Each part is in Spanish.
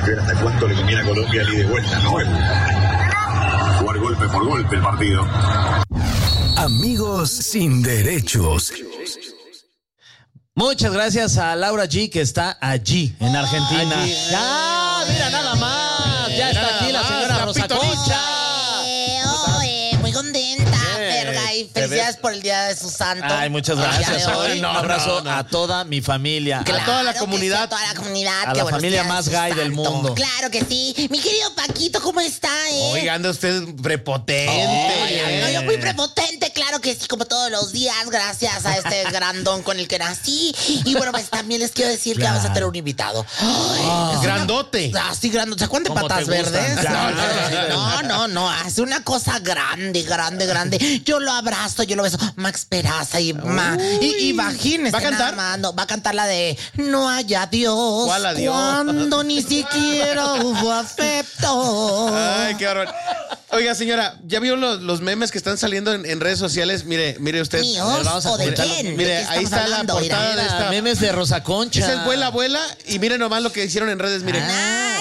ver hasta cuánto le conviene a Colombia el ida y de vuelta, ¿no? Jugar golpe por golpe el partido. Amigos sin derechos. Muchas gracias a Laura G, que está allí, en Argentina. Ya, mira nada más. Ya está aquí la señora Rosa Concha. Muy contenta, Ferga, y felicidades por el día de su santo. Ay, muchas gracias. Un abrazo a toda mi familia. Claro, a toda la comunidad. Sí, a toda la comunidad. A la familia más gay del mundo. Claro que sí. Mi querido Paquito, ¿cómo está, Oiga, anda usted prepotente. Yo muy prepotente, claro que sí, como todos los días, gracias a este grandón con el que nací. Y bueno, pues también les quiero decir que vamos a tener un invitado. Grandote. Sí, grandote. ¿Se cuántas patas verdes? No. Hace una cosa grande. Yo lo abrazo, yo lo beso. Max Peraza y imagínese. ¿Va a cantar? No, va a cantar la de No hay adiós. ¿Cuál adiós? Cuando ni siquiera hubo afecto. Ay, qué bárbaro. Oiga, señora, ¿ya vio los memes que están saliendo en redes sociales? Mire usted. ¿Míos o de quién? Mire, ¿De qué ahí está hablando? la portada de esta. Memes de Rosa Concha. Esa es Vuela, y miren nomás lo que hicieron en redes, miren.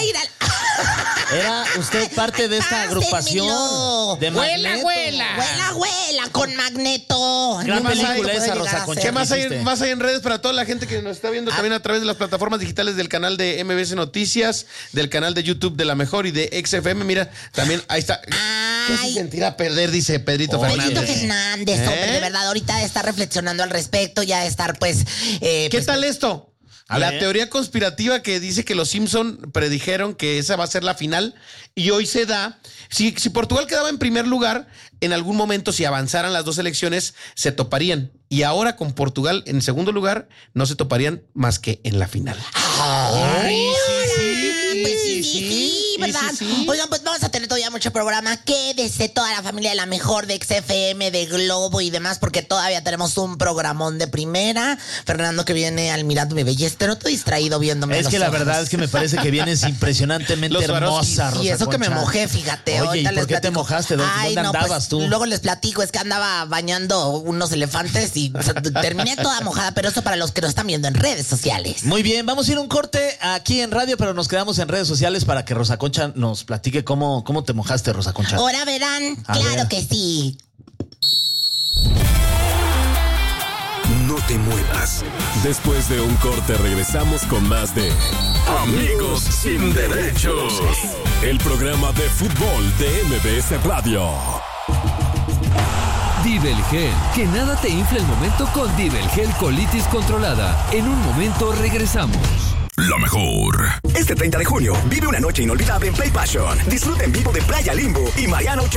Era usted parte de esta agrupación de Magneto. Vuela con Magneto. Gran No película puede esa, llegar Rosa a Concha. ¿Qué ser. más hay en redes para toda la gente que nos está viendo también a través de las plataformas digitales del canal de MBS Noticias, del canal de YouTube de La Mejor y de XFM? Mira, también ahí está. ¿Qué se sentirá perder? Dice Pedrito Fernández. Pedrito Fernández, hombre, de verdad, ahorita de estar reflexionando al respecto, ya de estar, pues... ¿Qué tal esto? A La ver. teoría conspirativa que dice que los Simpson predijeron que esa va a ser la final y hoy se da. Si Portugal quedaba en primer lugar, en algún momento, si avanzaran las dos elecciones, se toparían. Y ahora con Portugal en segundo lugar, no se toparían más que en la final. ¿verdad? Sí. Oigan, pues vamos a tener todavía mucho programa. Quédese toda la familia de La Mejor, de XFM, de Globo y demás, porque todavía tenemos un programón de primera. Fernando, que viene al mirándome belleza, te noto distraído viéndome. Es que la verdad es que me parece que vienes impresionantemente Los hermosa, Rosa Y eso que me Concha. mojé, fíjate. Oye, ahorita ¿y les por qué te platico. mojaste? ¿Dónde andabas pues, tú? Luego les platico, es que andaba bañando unos elefantes y terminé toda mojada, pero eso para los que nos están viendo en redes sociales. Muy bien, vamos a ir a un corte aquí en radio, pero nos quedamos en redes sociales para que Rosa Concha nos platique cómo te mojaste, Rosa Concha. Ahora verán, A claro ver. que sí. No te muevas. Después de un corte regresamos con más de Amigos sin derechos. el programa de fútbol de MBS Radio. Divelgel, que nada te infle el momento con Divelgel Colitis Controlada. En un momento regresamos. La Mejor. Este 30 de junio, vive una noche inolvidable en Play Passion. Disfruta en vivo de Playa Limbo y Mariano Ochoa.